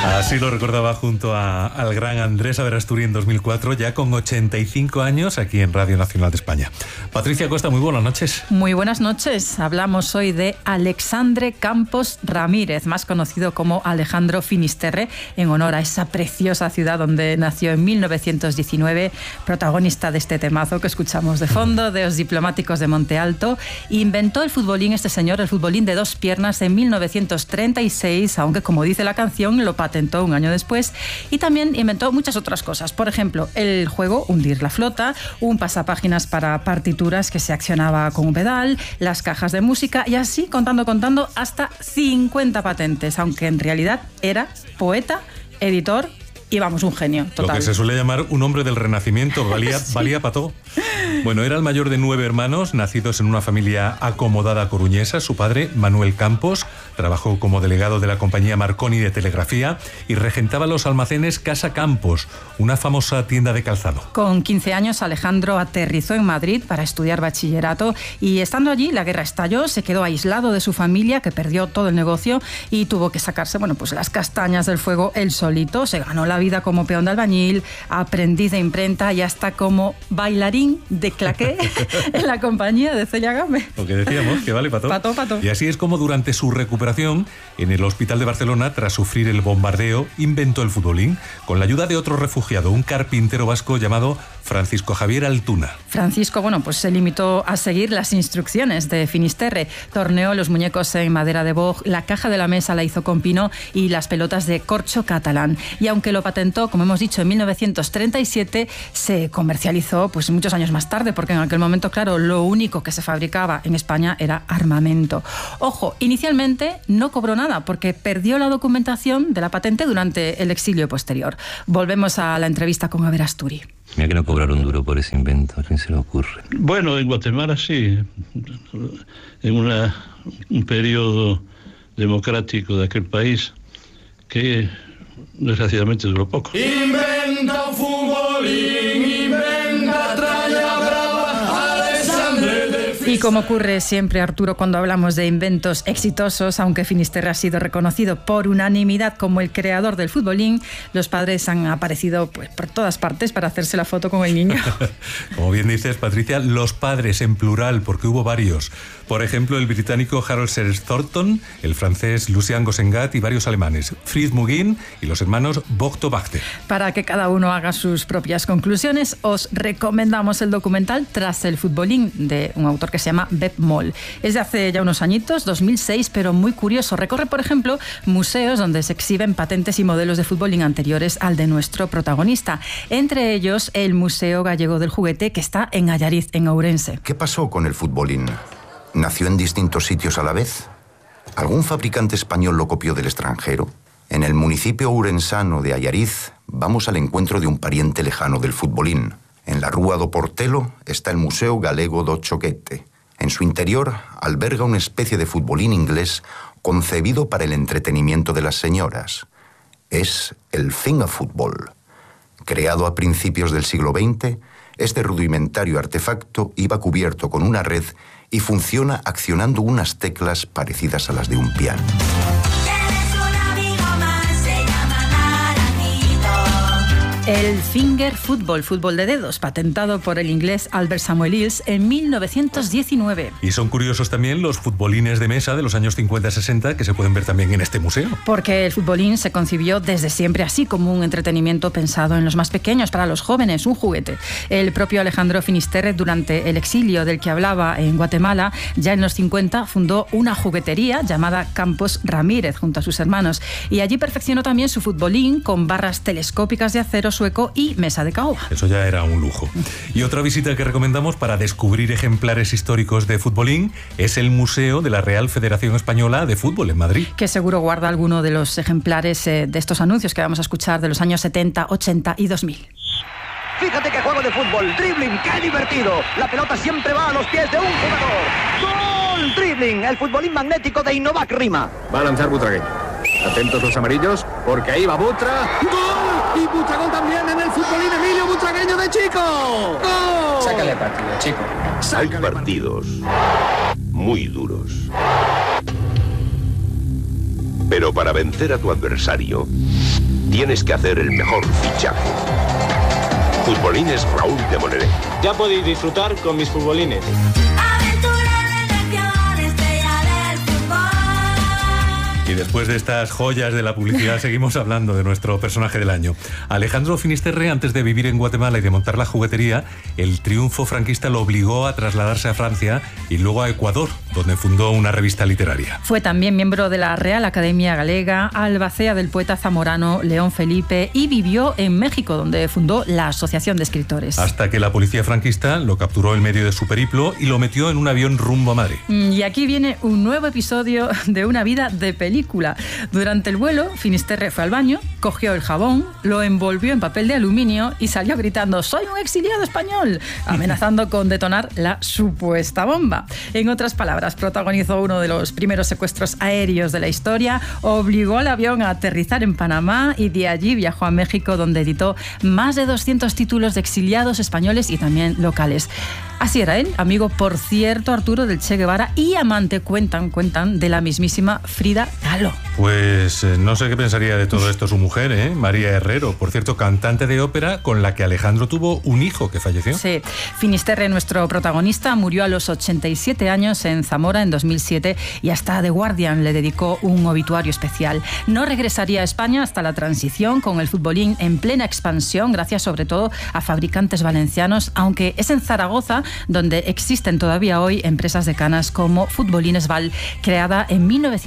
Así lo recordaba junto al gran Andrés Averasturi en 2004, ya con 85 años aquí en Radio Nacional de España. Patricia Costa, muy buenas noches. Muy buenas noches. Hablamos hoy de Alexandre Campos Ramírez, más conocido como Alejandro Finisterre, en honor a esa preciosa ciudad donde nació en 1919, protagonista de este temazo que escuchamos de fondo, de Os Diplomáticos de Monte Alto. Inventó el futbolín, este señor, el futbolín de dos piernas en 1936, aunque como dice la canción, lo patentó un año después, y también inventó muchas otras cosas. Por ejemplo, el juego Hundir la Flota, un pasapáginas para partituras que se accionaba con un pedal, las cajas de música, y así contando hasta 50 patentes, aunque en realidad era poeta, editor y vamos, un genio total. Lo que se suele llamar un hombre del Renacimiento, valía para todo. Bueno, era el mayor de 9 hermanos, nacidos en una familia acomodada coruñesa. Su padre, Manuel Campos, trabajó como delegado de la compañía Marconi de telegrafía y regentaba los almacenes Casa Campos, una famosa tienda de calzado. Con 15 años, Alejandro aterrizó en Madrid para estudiar bachillerato y estando allí, la guerra estalló, se quedó aislado de su familia, que perdió todo el negocio y tuvo que sacarse, pues las castañas del fuego él solito. Se ganó la vida como peón de albañil, aprendiz de imprenta y hasta como bailarín de claqué en la compañía de Celia Game. Lo que decíamos, que vale para todo. Y así es como durante su recuperación en el hospital de Barcelona, tras sufrir el bombardeo, inventó el futbolín con la ayuda de otro refugiado, un carpintero vasco llamado Francisco Javier Altuna. Francisco, pues se limitó a seguir las instrucciones de Finisterre. Torneó los muñecos en madera de boj, la caja de la mesa la hizo con pino y las pelotas de corcho catalán. Y aunque lo patentó, como hemos dicho, en 1937, se comercializó muchos años más tarde, porque en aquel momento, claro, lo único que se fabricaba en España era armamento. Ojo, inicialmente no cobró nada porque perdió la documentación de la patente durante el exilio posterior. Volvemos a la entrevista con Averasturi. Mira que no cobraron duro por ese invento, ¿a quién se le ocurre? Bueno, en Guatemala sí, en un periodo democrático de aquel país que desgraciadamente duró poco. Inventa un futbolín, inventa tralla brava, Alexandre del Y como ocurre siempre, Arturo, cuando hablamos de inventos exitosos, aunque Finisterre ha sido reconocido por unanimidad como el creador del futbolín, los padres han aparecido por todas partes para hacerse la foto con el niño. Como bien dices, Patricia, los padres en plural, porque hubo varios. Por ejemplo, el británico Harold Sears Thornton, el francés Lucien Gossengat y varios alemanes, Fritz Mugin y los hermanos Bogto Bachte. Para que cada uno haga sus propias conclusiones, os recomendamos el documental Tras el futbolín, de un autor que se llama Beb Moll. Es de hace ya unos añitos, 2006, pero muy curioso. Recorre, por ejemplo, museos donde se exhiben patentes y modelos de futbolín anteriores al de nuestro protagonista. Entre ellos, el Museo Gallego del Juguete, que está en Allariz, en Ourense. ¿Qué pasó con el futbolín? ¿Nació en distintos sitios a la vez? ¿Algún fabricante español lo copió del extranjero? En el municipio ourensano de Allariz vamos al encuentro de un pariente lejano del futbolín. En la Rúa do Portelo está el Museo Galego do Choquete. En su interior alberga una especie de futbolín inglés concebido para el entretenimiento de las señoras. Es el fingerfootball. Creado a principios del siglo XX, este rudimentario artefacto iba cubierto con una red y funciona accionando unas teclas parecidas a las de un piano. El finger football, fútbol de dedos, patentado por el inglés Albert Samuel Hills en 1919. Y son curiosos también los futbolines de mesa de los años 50-60 que se pueden ver también en este museo. Porque el futbolín se concibió desde siempre así, como un entretenimiento pensado en los más pequeños, para los jóvenes, un juguete. El propio Alejandro Finisterre, durante el exilio del que hablaba en Guatemala, ya en los 50 fundó una juguetería llamada Campos Ramírez junto a sus hermanos, y allí perfeccionó también su futbolín con barras telescópicas de acero sueco y mesa de caoba. Eso ya era un lujo. Y otra visita que recomendamos para descubrir ejemplares históricos de futbolín es el Museo de la Real Federación Española de Fútbol en Madrid. Que seguro guarda alguno de los ejemplares de estos anuncios que vamos a escuchar de los años 70, 80 y 2000. Fíjate qué juego de fútbol, dribbling, qué divertido. La pelota siempre va a los pies de un jugador. ¡Gol! Dribbling, el futbolín magnético de Innovac Rima. Va a lanzar Butragueño. Atentos los amarillos, porque ahí va Butra. ¡Gol! Y Butragol también en el futbolín Emilio Butragueño de Chico. ¡Gol! Sácale partido, Chico. Hay partidos muy duros. Pero para vencer a tu adversario, tienes que hacer el mejor fichaje. Futbolines Raúl de Moneré. Ya podéis disfrutar con mis futbolines. Y después de estas joyas de la publicidad seguimos hablando de nuestro personaje del año. Alejandro Finisterre, antes de vivir en Guatemala y de montar la juguetería, el triunfo franquista lo obligó a trasladarse a Francia y luego a Ecuador, donde fundó una revista literaria. Fue también miembro de la Real Academia Galega, albacea del poeta zamorano León Felipe y vivió en México, donde fundó la Asociación de Escritores. Hasta que la policía franquista lo capturó en medio de su periplo y lo metió en un avión rumbo a Madrid. Y aquí viene un nuevo episodio de una vida de película. Durante el vuelo, Finisterre fue al baño, cogió el jabón, lo envolvió en papel de aluminio y salió gritando «¡Soy un exiliado español!», amenazando con detonar la supuesta bomba. En otras palabras, protagonizó uno de los primeros secuestros aéreos de la historia, obligó al avión a aterrizar en Panamá y de allí viajó a México, donde editó más de 200 títulos de exiliados españoles y también locales. Así era él, amigo, por cierto, Arturo, del Che Guevara y amante, cuentan, de la mismísima Frida Kahlo. Pues no sé qué pensaría de todo esto su mujer, María Herrero, por cierto, cantante de ópera con la que Alejandro tuvo un hijo que falleció. Sí, Finisterre, nuestro protagonista, murió a los 87 años en Zamora en 2007 y hasta The Guardian le dedicó un obituario especial. No regresaría a España hasta la transición, con el futbolín en plena expansión, gracias sobre todo a fabricantes valencianos, aunque es en Zaragoza donde existen todavía hoy empresas decanas como Futbolines Val, creada en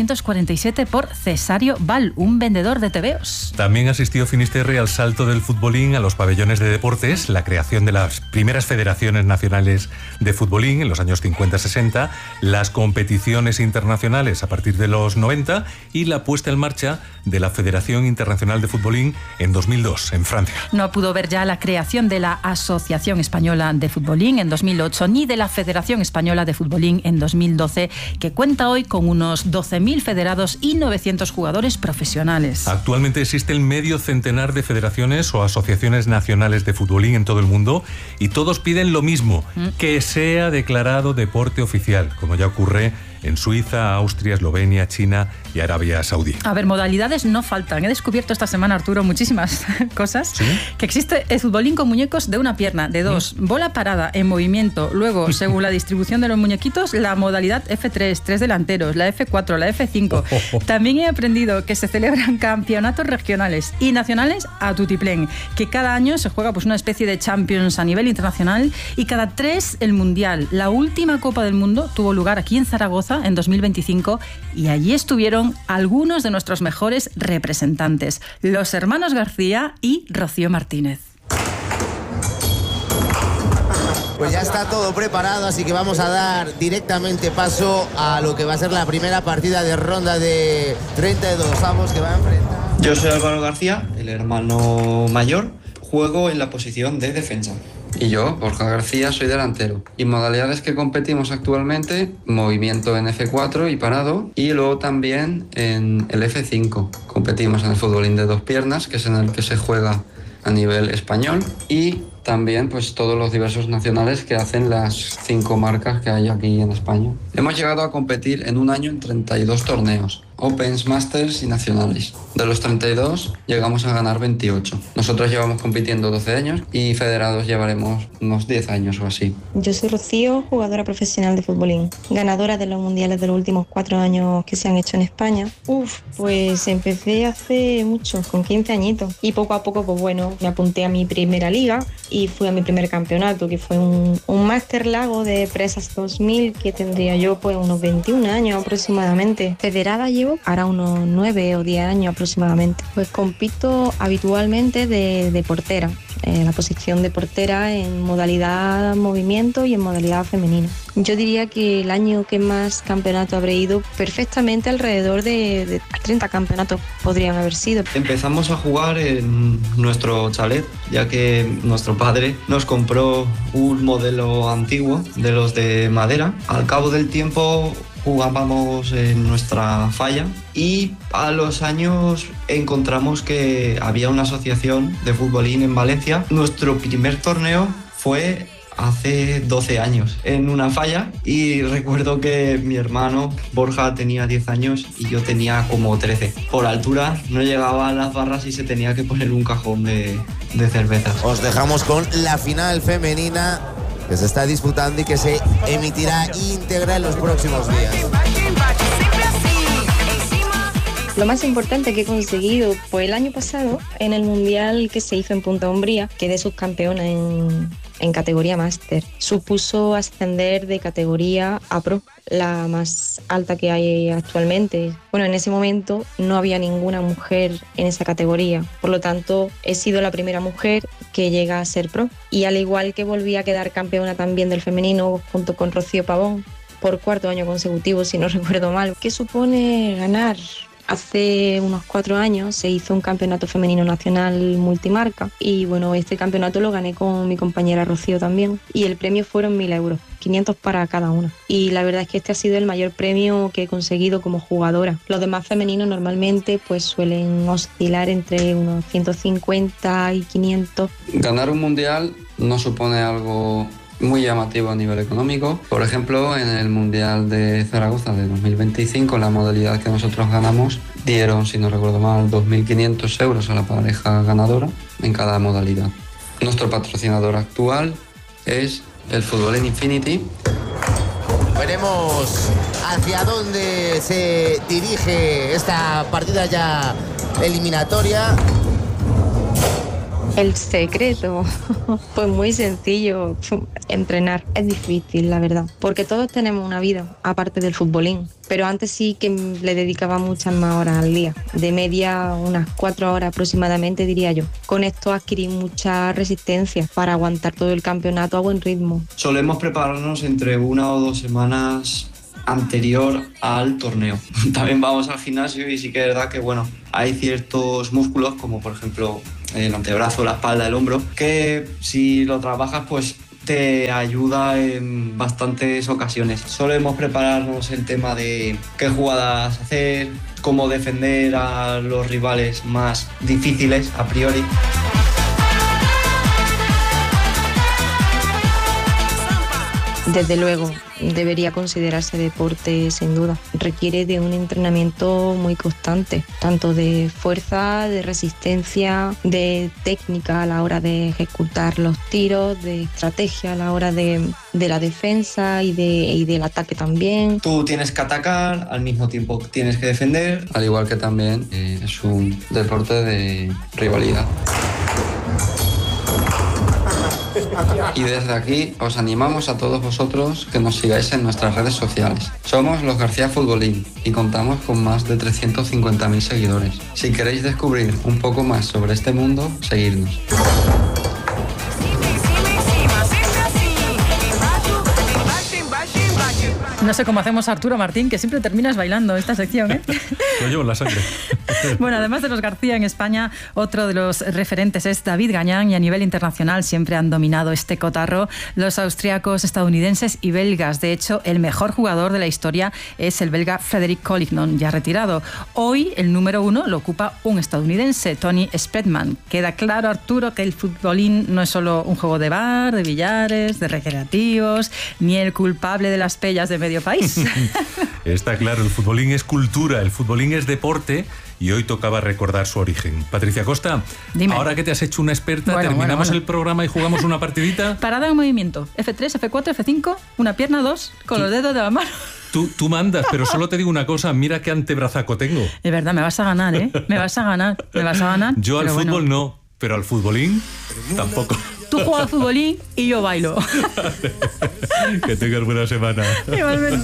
1947 por Cesario Val, un vendedor de tebeos. También asistió Finisterre al salto del futbolín a los pabellones de deportes, la creación de las primeras federaciones nacionales de futbolín en los años 50-60, las competiciones internacionales a partir de los 90 y la puesta en marcha de la Federación Internacional de Futbolín en 2002, en Francia. No pudo ver ya la creación de la Asociación Española de Futbolín en 2008, ni de la Federación Española de Futbolín en 2012, que cuenta hoy con unos 12.000 federados y 900 jugadores profesionales. Actualmente existe el medio centenar de federaciones o asociaciones nacionales de futbolín en todo el mundo y todos piden lo mismo, que sea declarado deporte oficial, como ya ocurre en Suiza, Austria, Eslovenia, China y Arabia Saudí. A ver, modalidades no faltan. He descubierto esta semana, Arturo, muchísimas cosas. ¿Sí? Que existe el futbolín con muñecos de una pierna, de dos, bola parada, en movimiento. Luego, según la distribución de los muñequitos, la modalidad F3, 3 delanteros, la F4, la F5. También he aprendido que se celebran campeonatos regionales y nacionales a tutiplén, que cada año se juega pues una especie de Champions a nivel internacional y cada 3 el Mundial. La última Copa del Mundo tuvo lugar aquí en Zaragoza en 2025 y allí estuvieron algunos de nuestros mejores representantes, los hermanos García y Rocío Martínez. Pues ya está todo preparado, así que vamos a dar directamente paso a lo que va a ser la primera partida de ronda de 32avos que va a enfrentar. Yo soy Álvaro García, el hermano mayor, juego en la posición de defensa. Y yo, Borja García, soy delantero. Y modalidades que competimos actualmente, movimiento en F4 y parado, y luego también en el F5. Competimos en el futbolín de dos piernas, que es en el que se juega a nivel español, y también pues todos los diversos nacionales que hacen las 5 marcas que hay aquí en España. Hemos llegado a competir en un año en 32 torneos, Opens, Masters y nacionales. De los 32 llegamos a ganar 28. Nosotros llevamos compitiendo 12 años y federados llevaremos unos 10 años o así. Yo soy Rocío, jugadora profesional de futbolín, ganadora de los mundiales de los últimos 4 años que se han hecho en España. Pues empecé hace mucho, con 15 añitos, y poco a poco pues bueno, me apunté a mi primera liga y fui a mi primer campeonato, que fue un Máster Lago de Presas 2000, que tendría yo pues unos 21 años aproximadamente. Federada llevo ahora unos 9 o 10 años aproximadamente. Pues compito habitualmente de portera, en la posición de portera en modalidad movimiento y en modalidad femenina. Yo diría que el año que más campeonato habré ido, perfectamente alrededor de 30 campeonatos podrían haber sido. Empezamos a jugar en nuestro chalet, ya que nuestro padre nos compró un modelo antiguo de los de madera. Al cabo del tiempo jugábamos en nuestra falla y a los años encontramos que había una asociación de futbolín en Valencia. Nuestro primer torneo fue hace 12 años en una falla y recuerdo que mi hermano Borja tenía 10 años y yo tenía como 13. Por altura no llegaba a las barras y se tenía que poner un cajón de cervezas. Os dejamos con la final femenina que se está disputando y que se emitirá íntegra en los próximos días. Lo más importante que he conseguido, pues el año pasado, en el Mundial que se hizo en Punta Umbría, quedé subcampeona en categoría máster. Supuso ascender de categoría a pro, la más alta que hay actualmente. Bueno, en ese momento no había ninguna mujer en esa categoría, por lo tanto he sido la primera mujer que llega a ser pro. Y al igual que volví a quedar campeona también del femenino junto con Rocío Pavón, por cuarto año consecutivo, si no recuerdo mal. ¿Qué supone ganar? Hace unos 4 años se hizo un campeonato femenino nacional multimarca y bueno, este campeonato lo gané con mi compañera Rocío también y el premio fueron 1.000 euros, 500 para cada una. Y la verdad es que este ha sido el mayor premio que he conseguido como jugadora. Los demás femeninos normalmente pues suelen oscilar entre unos 150 y 500. Ganar un mundial no supone algo muy llamativo a nivel económico. Por ejemplo, en el Mundial de Zaragoza de 2025, la modalidad que nosotros ganamos, dieron, si no recuerdo mal, 2.500 euros a la pareja ganadora en cada modalidad. Nuestro patrocinador actual es el Futbolín Infinity. Veremos hacia dónde se dirige esta partida ya eliminatoria. El secreto, pues muy sencillo, entrenar. Es difícil, la verdad, porque todos tenemos una vida, aparte del futbolín. Pero antes sí que le dedicaba muchas más horas al día, de media unas 4 horas aproximadamente, diría yo. Con esto adquirí mucha resistencia para aguantar todo el campeonato a buen ritmo. Solemos prepararnos entre 1 o 2 semanas anterior al torneo. También vamos al gimnasio y sí que es verdad que bueno, hay ciertos músculos como por ejemplo el antebrazo, la espalda, el hombro, que si lo trabajas pues te ayuda en bastantes ocasiones. Solemos prepararnos el tema de qué jugadas hacer, cómo defender a los rivales más difíciles a priori. Desde luego, debería considerarse deporte sin duda. Requiere de un entrenamiento muy constante, tanto de fuerza, de resistencia, de técnica a la hora de ejecutar los tiros, de estrategia a la hora de la defensa y del ataque también. Tú tienes que atacar, al mismo tiempo tienes que defender. Al igual que también es un deporte de rivalidad. Y desde aquí os animamos a todos vosotros que nos sigáis en nuestras redes sociales. Somos los García Futbolín y contamos con más de 350.000 seguidores. Si queréis descubrir un poco más sobre este mundo, seguidnos. No sé cómo hacemos Arturo Martín, que siempre terminas bailando esta sección, ¿eh? Lo llevo en la sangre. Bueno, además de los García en España, otro de los referentes es David Gañán y a nivel internacional siempre han dominado este cotarro los austriacos, estadounidenses y belgas. De hecho, el mejor jugador de la historia es el belga Frederick Collignon, ya retirado. Hoy el número 1 lo ocupa un estadounidense, Tony Spredman. Queda claro, Arturo, que el futbolín no es solo un juego de bar, de billares, de recreativos, ni el culpable de las pellas de medio país. Está claro, el futbolín es cultura, el futbolín es deporte y hoy tocaba recordar su origen. Patricia Costa, dime. Ahora que te has hecho una experta, terminamos el programa y jugamos una partidita. Parada en movimiento, F3, F4, F5, una pierna, 2, con los dedos de la mano. Tú mandas, pero solo te digo una cosa, mira qué antebrazaco tengo. Es verdad, me vas a ganar, ¿eh? Me vas a ganar. Yo al fútbol no, pero al futbolín tampoco. Tú juegas al futbolín y yo bailo. Que tengas buena semana. Igualmente.